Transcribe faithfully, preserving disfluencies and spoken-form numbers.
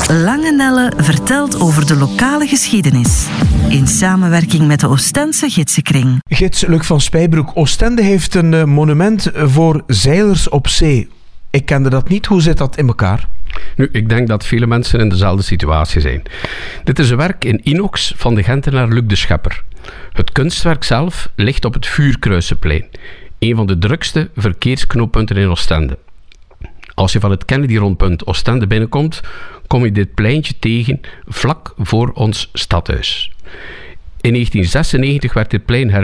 Lange Nelle vertelt over de lokale geschiedenis. In samenwerking met de Oostense Gidsenkring. Gids Luc van Spijbroek, Oostende heeft een uh, monument voor zeilers op zee. Ik kende dat niet. Hoe zit dat in elkaar? Nu, ik denk dat vele mensen in dezelfde situatie zijn. Dit is een werk in inox van de Gentenaar Luc de Schepper. Het kunstwerk zelf ligt op het Vuurkruisenplein, een van de drukste verkeersknooppunten in Oostende. Als je van het Kennedy-rondpunt Oostende binnenkomt, kom je dit pleintje tegen vlak voor ons stadhuis. In negentien zesennegentig werd dit plein her